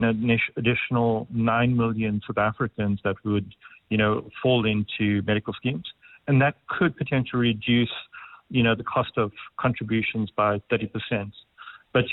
additional 9 million South Africans that would, fall into medical schemes. And that could potentially reduce, the cost of contributions by 30%. But,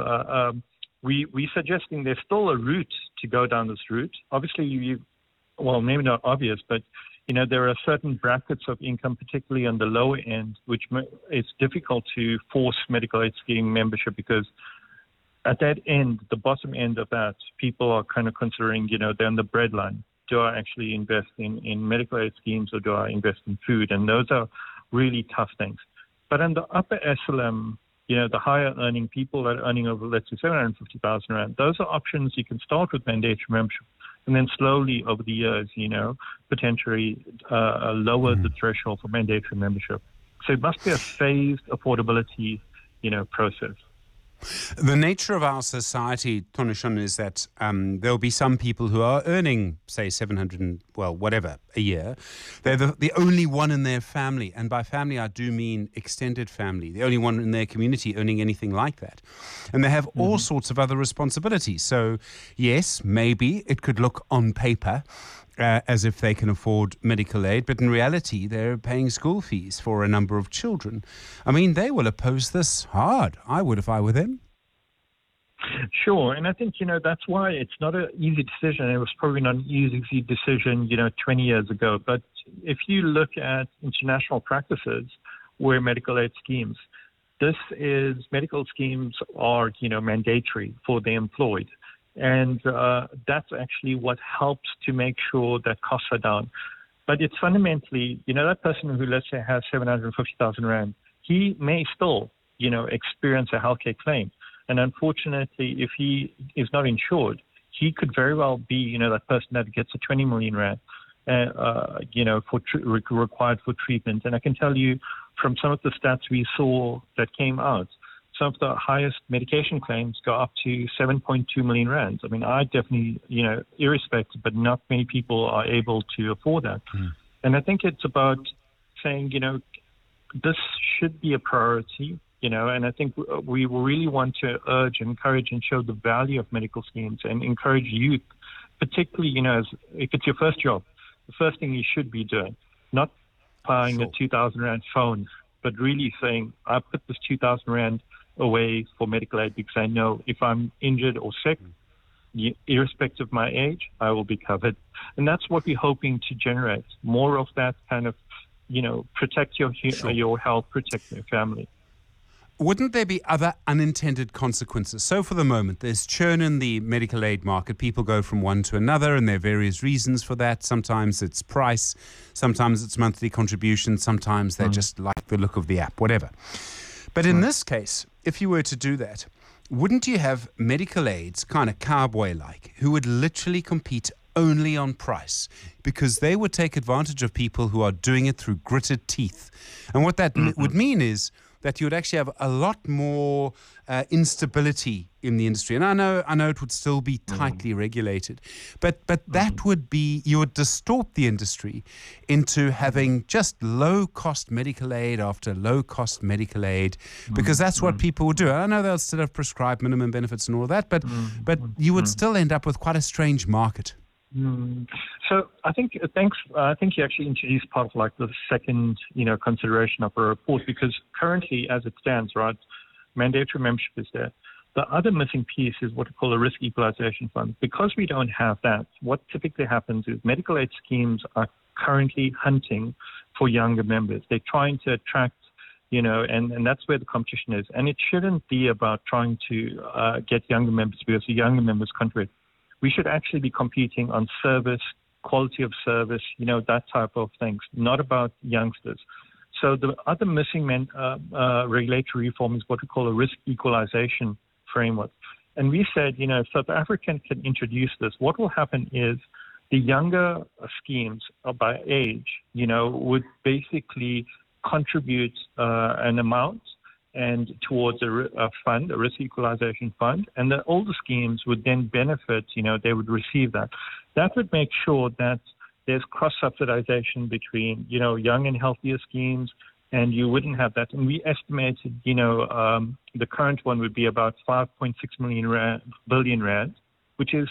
we're suggesting there's still a route to go down this route. Obviously, maybe not obvious, but, there are certain brackets of income, particularly on the lower end, which it's difficult to force medical aid scheme membership because at that end, the bottom end of that, people are kind of considering, they're on the breadline. Do I actually invest in medical aid schemes or do I invest in food? And those are really tough things. But in the upper echelon, the higher earning people that are earning over, let's say, 750,000 Rand, those are options. You can start with mandatory membership and then slowly over the years, potentially lower the threshold for mandatory membership. So it must be a phased affordability, process. The nature of our society, Thonishon, is that there'll be some people who are earning, say, 700 a year. They're the only one in their family. And by family, I do mean extended family. The only one in their community earning anything like that. And they have all sorts of other responsibilities. So, yes, maybe it could look on paper as if they can afford medical aid, but in reality, they're paying school fees for a number of children. I mean, they will oppose this hard. I would if I were them. Sure, and I think, that's why it's not an easy decision. It was probably not an easy decision, 20 years ago. But if you look at international practices where medical aid schemes, medical schemes are, mandatory for the employed. And that's actually what helps to make sure that costs are down. But it's fundamentally, that person who, let's say, has 750,000 Rand, he may still, experience a healthcare claim. And unfortunately, if he is not insured, he could very well be, that person that gets a 20 million Rand, required for treatment. And I can tell you from some of the stats we saw that came out, some of the highest medication claims go up to 7.2 million Rand. I mean, I definitely, irrespective, but not many people are able to afford that. And I think it's about saying, this should be a priority, and I think we really want to urge, encourage, and show the value of medical schemes and encourage youth, particularly, if it's your first job, the first thing you should be doing, not buying a 2,000 Rand phone, but really saying, I put this 2,000 Rand away for medical aid because I know if I'm injured or sick, irrespective of my age, I will be covered. And that's what we're hoping to generate, more of that kind of, protect your health, protect your family. Wouldn't there be other unintended consequences? So for the moment, there's churn in the medical aid market. People go from one to another, and there are various reasons for that. Sometimes it's price, sometimes it's monthly contribution, sometimes they just like the look of the app, whatever. But in this case, if you were to do that, wouldn't you have medical aids, kind of cowboy-like, who would literally compete only on price because they would take advantage of people who are doing it through gritted teeth? And what that would mean is that you would actually have a lot more instability in the industry. And I know it would still be tightly regulated, but that would be, you would distort the industry into having just low-cost medical aid after low-cost medical aid, because that's what people would do. I know they'll still have prescribed minimum benefits and all that, but you would still end up with quite a strange market. So I think you actually introduced part of like the second, consideration of a report, because currently as it stands, right, mandatory membership is there. The other missing piece is what we call a risk equalization fund. Because we don't have that, what typically happens is medical aid schemes are currently hunting for younger members. They're trying to attract, and that's where the competition is. And it shouldn't be about trying to get younger members because the younger members contribute. We should actually be competing on service, quality of service, that type of things, not about youngsters. So the other missing regulatory reform is what we call a risk equalization framework. And we said, if South Africa can introduce this, what will happen is the younger schemes by age, would basically contribute an amount and towards a fund, a risk equalization fund, and the older schemes would then benefit, they would receive that. That would make sure that there's cross-subsidization between, young and healthier schemes, and you wouldn't have that. And we estimated, the current one would be about 5.6 billion rand, which is